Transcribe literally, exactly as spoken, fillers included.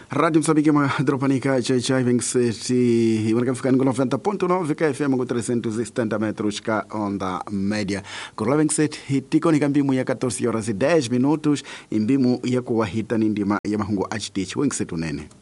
Rádio Moçambique Madropanica Chai Vingseti Iwanaka fica no noventa ponto nove K F M com trezentos e setenta metros cá onda média. Corla Vingseti hitiko ni kambimu ya catorze horas e dez minutos imbimu ya kuwahita nindima ya mahungu H T H Vingseti unene.